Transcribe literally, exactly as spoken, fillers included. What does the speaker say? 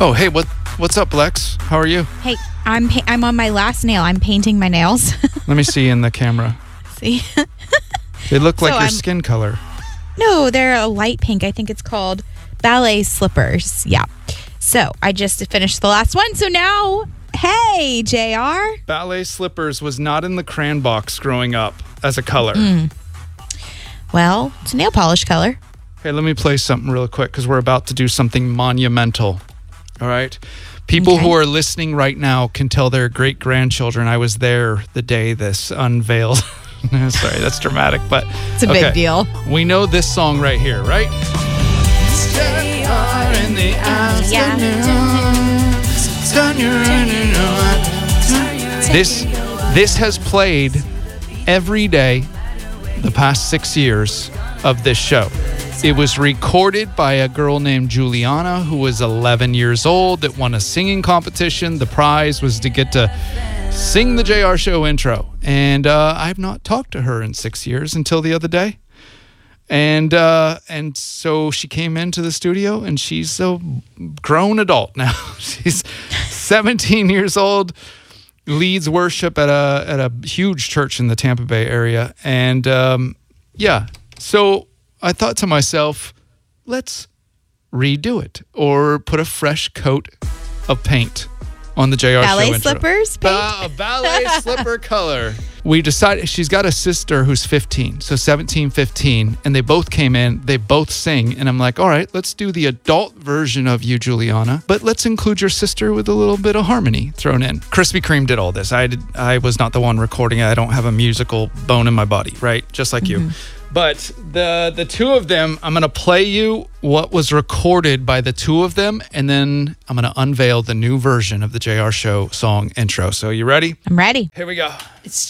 Oh, hey, what what's up, Lex? How are you? Hey, I'm pa- I'm on my last nail. I'm painting my nails. Let me see in the camera. See? They look like So your I'm- skin color. No, they're a light pink. I think it's called ballet slippers. Yeah. So I just finished the last one. So now, hey, J R. Ballet slippers was not in the crayon box growing up as a color. Mm. Well, it's a nail polish color. Hey, let me play something real quick because we're about to do something monumental. All right? People Okay. who are listening right now can tell their great-grandchildren I was there the day this unveiled. Sorry, that's dramatic, but It's a okay. big deal. We know this song right here, right? J R in the This this has played every day the past six years of this show. It was recorded by a girl named Juliana who was eleven years old that won a singing competition. The prize was to get to sing the J R Show intro. And uh, I've not talked to her in six years until the other day. And uh, and so she came into the studio, and she's a grown adult now. She's seventeen years old, leads worship at a at a huge church in the Tampa Bay area. And um, yeah, so I thought to myself, let's redo it or put a fresh coat of paint on the J R Ballet Show intro. slippers paint? Ba- ballet slipper color. We decided she's got a sister who's fifteen, so seventeen, fifteen, and they both came in, they both sing, and I'm like, all right, let's do the adult version of you, Juliana, but let's include your sister with a little bit of harmony thrown in. Krispy Kreme did all this. I did. I was not the one recording it. I don't have a musical bone in my body, right? Just like Mm-hmm. you. But the the two of them, I'm going to play you what was recorded by the two of them, and then I'm going to unveil the new version of the J R Show song intro. So you ready? I'm ready. Here we go. It's